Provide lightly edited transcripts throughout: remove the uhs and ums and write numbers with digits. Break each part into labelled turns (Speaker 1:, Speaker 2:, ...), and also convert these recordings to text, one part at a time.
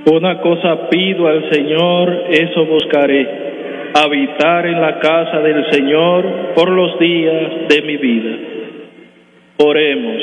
Speaker 1: Una cosa pido al Señor, eso buscaré, habitar en la casa del Señor por los días de mi vida. Oremos.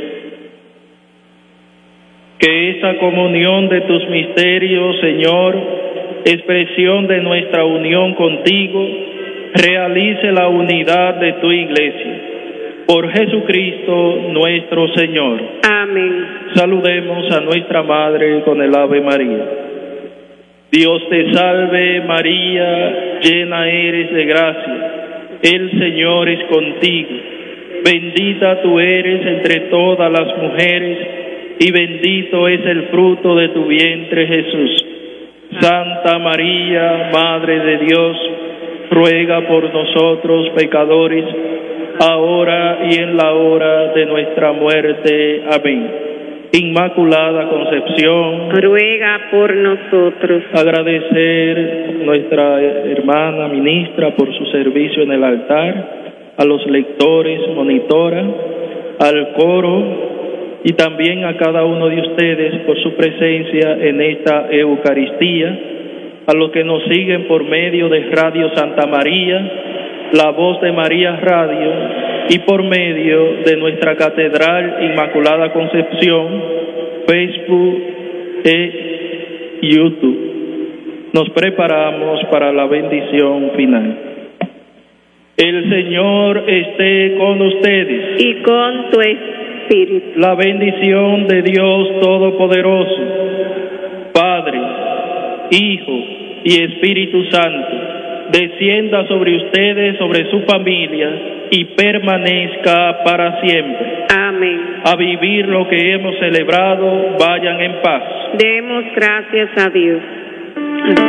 Speaker 1: Que esta comunión de tus misterios, Señor, expresión de nuestra unión contigo, realice la unidad de tu Iglesia. Por Jesucristo nuestro Señor.
Speaker 2: Amén.
Speaker 1: Saludemos a nuestra Madre con el Ave María. Dios te salve María, llena eres de gracia, el Señor es contigo. Bendita tú eres entre todas las mujeres, y bendito es el fruto de tu vientre, Jesús. Santa María, Madre de Dios, ruega por nosotros pecadores, ahora y en la hora de nuestra muerte. Amén. Inmaculada Concepción,
Speaker 2: ruega por nosotros.
Speaker 1: Agradecer a nuestra hermana ministra por su servicio en el altar, a los lectores, monitora, al coro y también a cada uno de ustedes por su presencia en esta Eucaristía, a los que nos siguen por medio de Radio Santa María, La Voz de María Radio y por medio de nuestra Catedral Inmaculada Concepción, Facebook e YouTube. Nos preparamos para la bendición final. El Señor esté con ustedes.
Speaker 2: Y con tu espíritu.
Speaker 1: La bendición de Dios Todopoderoso, Padre, Hijo y Espíritu Santo, descienda sobre ustedes, sobre su familia y permanezca para siempre.
Speaker 2: Amén.
Speaker 1: A vivir lo que hemos celebrado, vayan en paz.
Speaker 2: Demos gracias a Dios.